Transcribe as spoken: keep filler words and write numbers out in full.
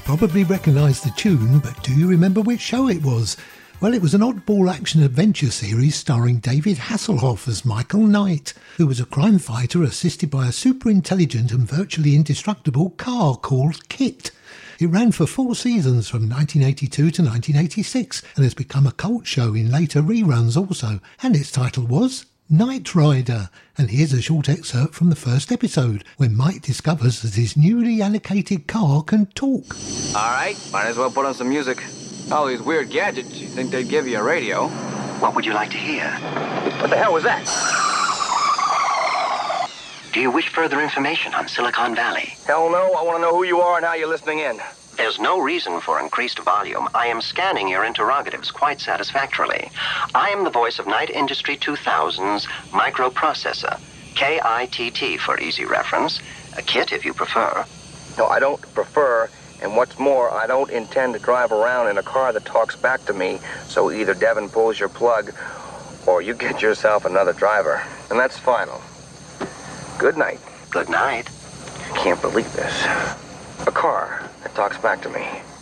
Probably recognise the tune, but do you remember which show it was? Well, it was an oddball action-adventure series starring David Hasselhoff as Michael Knight, who was a crime fighter assisted by a super-intelligent and virtually indestructible car called KITT. It ran for four seasons from nineteen eighty-two to nineteen eighty-six and has become a cult show in later reruns also, and its title was Knight Rider. And here's a short excerpt from the first episode, when Mike discovers that his newly allocated car can talk. All right, might as well put on some music. All these weird gadgets, you think they'd give you a radio? What would you like to hear? What the hell was that? Do you wish further information on Silicon Valley? Hell no, I want to know who you are and how you're listening in. There's no reason for increased volume. I am scanning your interrogatives quite satisfactorily. I am the voice of Knight Industry two thousand's microprocessor. K I T T for easy reference. A KITT if you prefer. No, I don't prefer, and what's more, I don't intend to drive around in a car that talks back to me, so either Devin pulls your plug, or you get yourself another driver. And that's final. Good night. Good night. I can't believe this. A car that talks back to me.